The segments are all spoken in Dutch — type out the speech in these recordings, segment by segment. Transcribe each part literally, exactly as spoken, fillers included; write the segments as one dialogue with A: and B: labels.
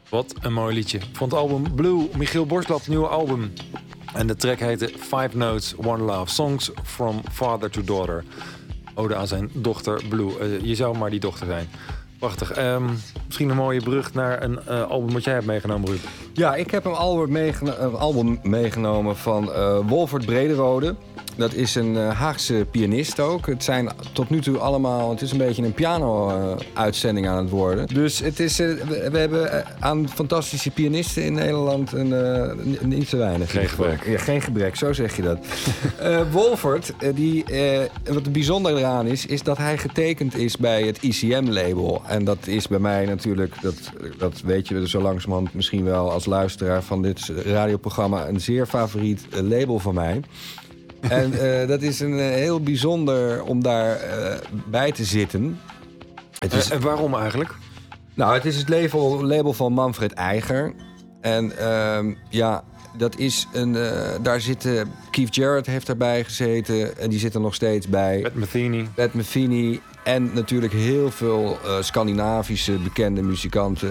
A: Wat een mooi liedje. Vond het album Blue, Michiel Borslap, nieuwe album. En de track heette Five Notes, One Love. Songs from Father to Daughter. Ode aan zijn dochter Blue. Uh, je zou maar die dochter zijn. Prachtig. Um, misschien een mooie brug naar een uh, album wat jij hebt meegenomen, Ruud.
B: Ja, ik heb een album, meegeno- een album meegenomen van uh, Wolfert Brederode. Dat is een uh, Haagse pianist ook. Het zijn tot nu toe allemaal... Het is een beetje een piano-uitzending uh, aan het worden. Dus het is, uh, we, we hebben uh, aan fantastische pianisten in Nederland een, uh, n- niet te weinig.
A: Geen gebrek.
B: Ja, geen gebrek, zo zeg je dat. uh, Wolfert, uh, die, uh, wat het bijzonder eraan is... is dat hij getekend is bij het I C M-label. En dat is bij mij natuurlijk... Dat, dat weet je zo langzamerhand misschien wel als luisteraar van dit radioprogramma... een zeer favoriet uh, label van mij... En uh, dat is een uh, heel bijzonder om daar uh, bij te zitten.
A: Het is... En waarom eigenlijk?
B: Nou, het is het label, label van Manfred Eiger. En uh, ja, dat is een... Uh, daar zitten... Keith Jarrett heeft daarbij gezeten. En die zit er nog steeds bij.
A: Pat Metheny.
B: Pat Metheny. En natuurlijk heel veel uh, Scandinavische bekende muzikanten.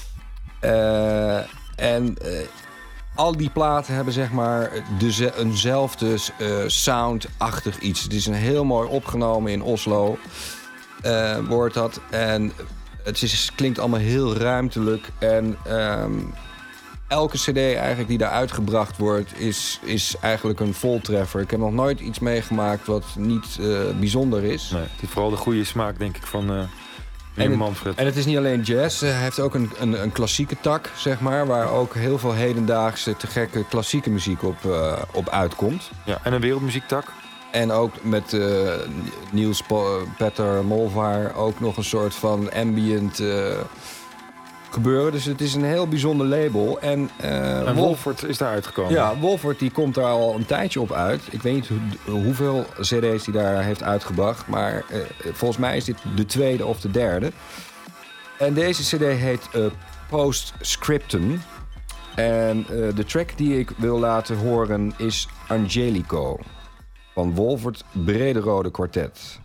B: Uh, en... Uh, Al die platen hebben zeg maar de, eenzelfde uh, sound-achtig iets. Het is een heel mooi opgenomen in Oslo, uh, wordt dat. En het is, klinkt allemaal heel ruimtelijk. En um, elke cd eigenlijk die daar uitgebracht wordt, is, is eigenlijk een voltreffer. Ik heb nog nooit iets meegemaakt wat niet uh, bijzonder is.
A: Nee, het is vooral de goede smaak, denk ik, van... Uh...
B: En het,
A: Manfred.
B: en het is niet alleen jazz, hij heeft ook een, een, een klassieke tak, zeg maar... waar ook heel veel hedendaagse, te gekke klassieke muziek op, uh, op uitkomt.
A: Ja, en een wereldmuziektak.
B: En ook met uh, Niels po- Petter Molvaar ook nog een soort van ambient uh, gebeuren. Dus het is een heel bijzonder label. En, uh,
A: en Wolfert is daar uitgekomen.
B: Ja, Wolfert die komt daar al een tijdje op uit. Ik weet niet hoe, hoeveel cd's hij daar heeft uitgebracht. Maar uh, volgens mij is dit de tweede of de derde. En deze cd heet uh, Postscriptum. En uh, de track die ik wil laten horen is Angelico. Van Wolfert Brederode Quartet.